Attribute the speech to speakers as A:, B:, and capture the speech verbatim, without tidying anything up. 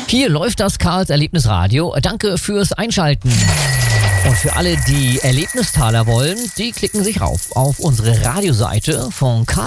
A: Hier läuft das Karls Erlebnisradio. Danke fürs Einschalten. Und für alle, die Erlebnistaler wollen, die klicken sich rauf auf unsere Radioseite von Karl